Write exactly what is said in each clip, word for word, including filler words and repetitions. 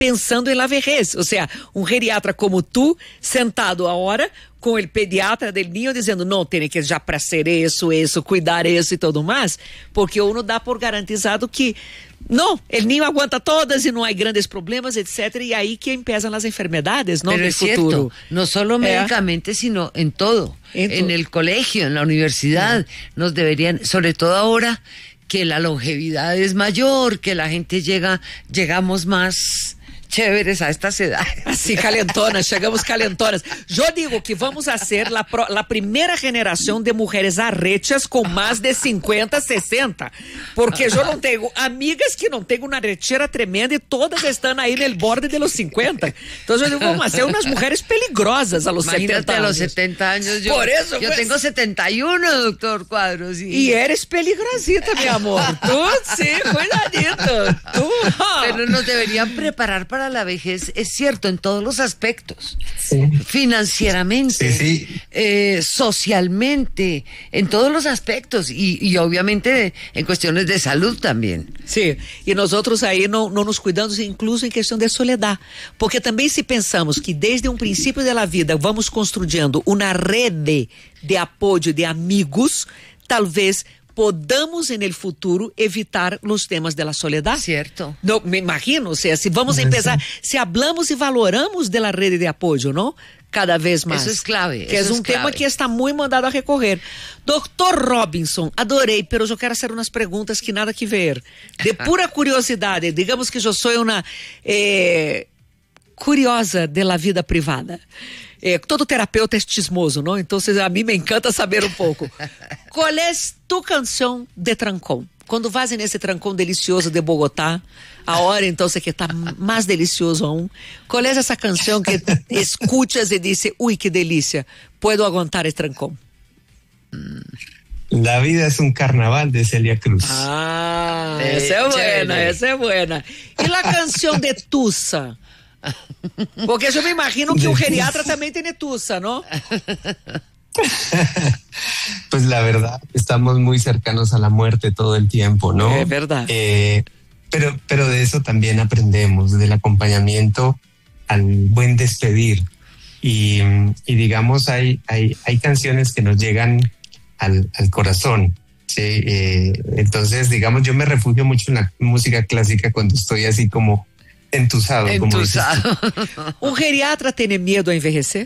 pensando en la vejez. O sea, un geriatra como tú, sentado ahora con el pediatra del niño diciendo, no, tiene que ya para hacer eso, eso, cuidar eso y todo más, porque uno da por garantizado que no, el niño aguanta todas y no hay grandes problemas, etcétera, y ahí que empiezan las enfermedades, ¿no? Pero del es futuro. cierto, no solo médicamente, eh. sino en todo, en, en el colegio, en la universidad, sí. Nos deberían, sobre todo ahora que la longevidad es mayor, que la gente llega, llegamos más chéveres a estas edades. Así, calentonas, chegamos calentonas. Yo digo que vamos a ser la, pro, la primera generación de mujeres arrechas con más de cincuenta, sesenta. Porque yo no tengo amigas que no tengo una arrechera tremenda y todas están ahí en el borde de los cincuenta. Entonces yo digo, vamos a ser unas mujeres peligrosas a los Imagínate setenta años. a los setenta años. Yo, Por eso, yo pues, tengo setenta y uno, doctor Cuadros. Y, y eres peligrosita, mi amor. Tú, sí, cuidadito. Tú. Pero nos deberían preparar para la vejez, es cierto, en todos los aspectos, sí. Financieramente, sí, sí. Eh, socialmente, en todos los aspectos y, y obviamente en cuestiones de salud también. Sí, y nosotros ahí no, no nos cuidamos incluso en cuestión de soledad, porque también si pensamos que desde un principio de la vida vamos construyendo una red de, de apoyo de amigos, tal vez podamos en el futuro evitar los temas de la soledad. Cierto. No, me imagino, o sea, si vamos a empezar, si hablamos y valoramos de la red de apoyo, ¿no? Cada vez más. Eso es clave. Que es un clave. tema que está muy mandado a recorrer. Doctor Robinson, adorei, pero yo quiero hacer unas preguntas que nada que ver. De pura curiosidad, digamos que yo soy una eh, curiosa de la vida privada. Eh, todo terapeuta es chismoso, ¿no? Entonces a mí me encanta saber un poco. ¿Cuál es tu canción de trancón? Cuando vas en ese trancón delicioso de Bogotá, ahora entonces que está más delicioso aún, ¿cuál es esa canción que escuchas y dices, uy, qué delicia, puedo aguantar el trancón? La vida es un carnaval de Celia Cruz. Ah, eh, esa es buena, chévere. Esa es buena. ¿Y la canción de Tusa? Porque yo me imagino que un geriatra también tiene tusa, ¿no? Pues la verdad, estamos muy cercanos a la muerte todo el tiempo, ¿no? Es verdad. Eh, pero, pero de eso también aprendemos, del acompañamiento al buen despedir. Y, y digamos, hay, hay, hay canciones que nos llegan al, al corazón. Sí, eh, entonces, digamos, yo me refugio mucho en la música clásica cuando estoy así como entusado. Entusado. Como ¿Un geriatra tiene miedo a envejecer?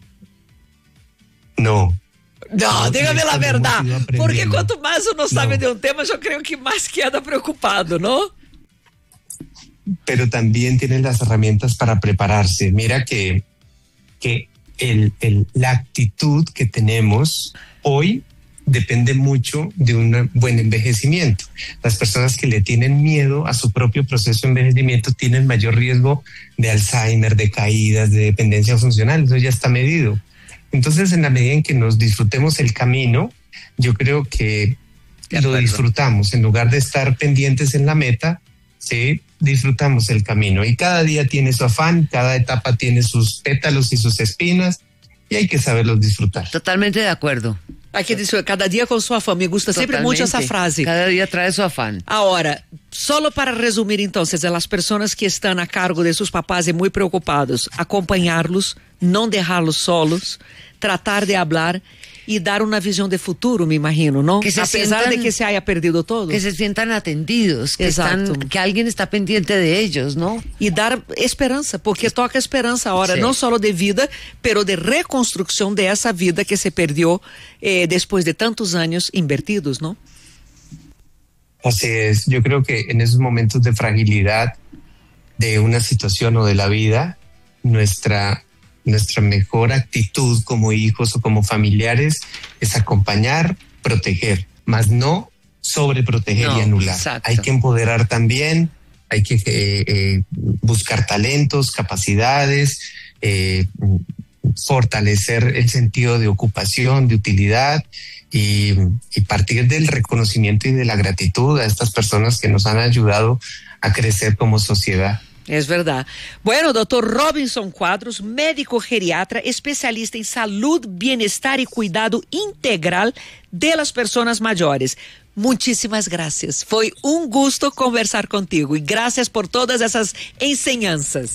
No. No, no, dígame la verdad, porque cuanto más uno sabe no. de un tema, yo creo que más queda preocupado, ¿no? Pero también tienen las herramientas para prepararse. Mira que, que el, el, la actitud que tenemos hoy depende mucho de un buen envejecimiento. Las personas que le tienen miedo a su propio proceso de envejecimiento tienen mayor riesgo de Alzheimer, de caídas, de dependencia funcional. Eso ya está medido. Entonces, en la medida en que nos disfrutemos el camino, yo creo que lo disfrutamos. En lugar de estar pendientes en la meta, sí, disfrutamos el camino. Y cada día tiene su afán, cada etapa tiene sus pétalos y sus espinas, y hay que saberlos disfrutar. Totalmente de acuerdo. Hay que decir, cada día con su afán. Me gusta siempre mucho esa frase. Cada día trae su afán. Ahora, solo para resumir entonces, a las personas que están a cargo de sus papás y muy preocupados, acompañarlos, no dejarlos solos, tratar de hablar y dar una visión de futuro, me imagino, ¿no? Que se a pesar sientan, de que se haya perdido todo. Que se sientan atendidos, que, están, que alguien está pendiente de ellos, ¿no? Y dar esperanza, porque toca esperanza ahora, sí. No solo de vida, pero de reconstrucción de esa vida que se perdió eh, después de tantos años invertidos, ¿no? Así es, yo creo que en esos momentos de fragilidad de una situación o de la vida, nuestra... Nuestra mejor actitud como hijos o como familiares es acompañar, proteger, más no sobreproteger no, y anular. Exacto. Hay que empoderar también, hay que eh, eh, buscar talentos, capacidades, eh, fortalecer el sentido de ocupación, de utilidad y, y partir del reconocimiento y de la gratitud a estas personas que nos han ayudado a crecer como sociedad. Es verdad. Bueno, doctor Robinson Quadros, médico geriatra, especialista en salud, bienestar y cuidado integral de las personas mayores. Muchísimas gracias. Fue un gusto conversar contigo y gracias por todas esas enseñanzas.